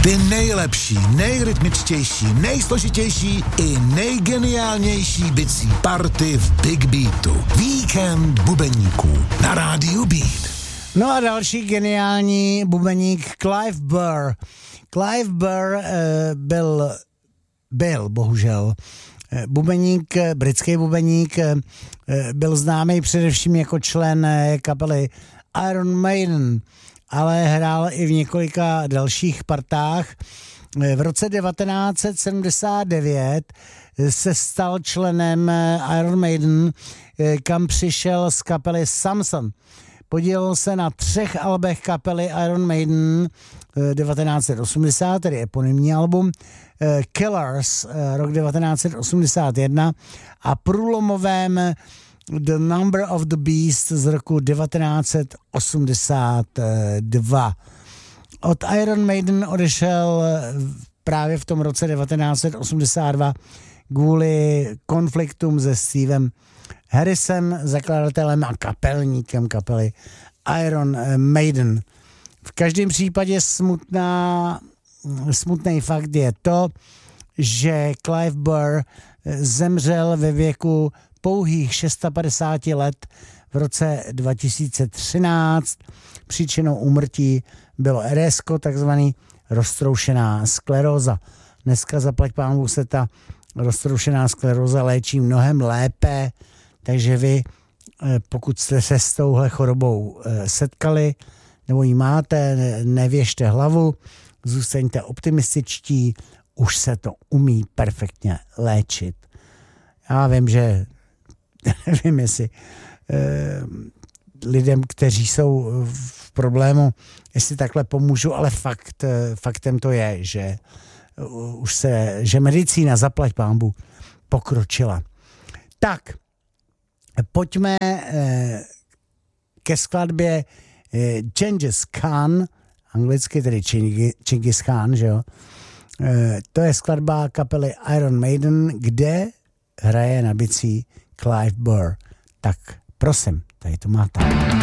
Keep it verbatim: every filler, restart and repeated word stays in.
Ty nejlepší, nejrytmičtější, nejsložitější i nejgeniálnější bicí party v Big Beatu. Víkend bubeníků na rádiu Beat. No a další geniální bubeník Clive Burr. Clive Burr eh, byl, byl bohužel, eh, bubeník, britský bubeník, eh, byl známý především jako člen eh, kapely Iron Maiden, ale hrál i v několika dalších partách. V roce devatenáct set sedmdesát devět se stal členem Iron Maiden, kam přišel z kapely Samson. Podílel se na třech albech kapely Iron Maiden devatenáct set osmdesát, tedy eponymní album, Killers rok devatenáct set osmdesát jedna a průlomovém The Number of the Beast z roku devatenáct set osmdesát dva. Od Iron Maiden odešel právě v tom roce devatenáct set osmdesát dva kvůli konfliktům se Stevem Harrisem, zakladatelem a kapelníkem kapely Iron Maiden. V každém případě smutná, smutný fakt je to, že Clive Burr zemřel ve věku pouhých padesát šest let v roce dva tisíce třináct. Příčinou úmrtí bylo er es ko, takzvaný roztroušená skleróza. Dneska zaplať pánbůh se ta roztroušená skleróza léčí mnohem lépe, takže vy, pokud jste se s touhle chorobou setkali nebo ji máte, nevěžte hlavu, zůstaňte optimističtí, už se to umí perfektně léčit. Já vím, že nevím, jestli eh, lidem, kteří jsou v problému, jestli takhle pomůžu, ale fakt, eh, faktem to je, že uh, už se, že medicína, zaplať pánbu, pokročila. Tak, pojďme eh, ke skladbě eh, Genghis Khan, anglicky tedy Genghis Khan, že jo? Eh, to je skladba kapely Iron Maiden, kde hraje na bicí Clive Burr. Tak prosím, tady to máte.